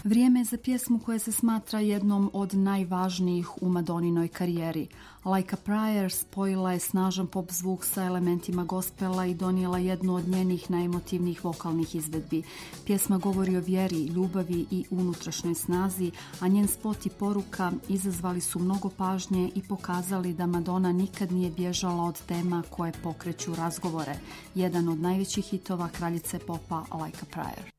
Vrijeme je za pjesmu koja se smatra jednom od najvažnijih u Madoninoj karijeri. Like a Prayer spojila je snažan pop zvuk sa elementima gospela i donijela jednu od njenih najemotivnijih vokalnih izvedbi. Pjesma govori o vjeri, ljubavi i unutrašnjoj snazi, a njen spot i poruka izazvali su mnogo pažnje i pokazali da Madonna nikad nije bježala od tema koje pokreću razgovore. Jedan od najvećih hitova kraljice popa Like a Prayer.